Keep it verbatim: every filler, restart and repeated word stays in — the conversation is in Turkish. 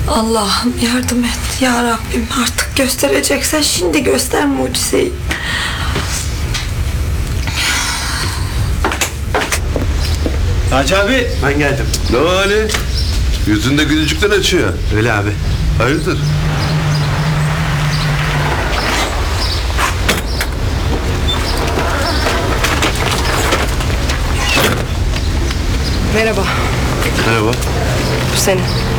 Allah'ım yardım et ya Rabbim, artık göstereceksen şimdi göster mucizeyi. Hacı abi. Ben geldim. Ne o Ali? Yüzünde gülücükten açıyor. Öyle abi. Hayırdır? Merhaba, Merhaba. bu senin.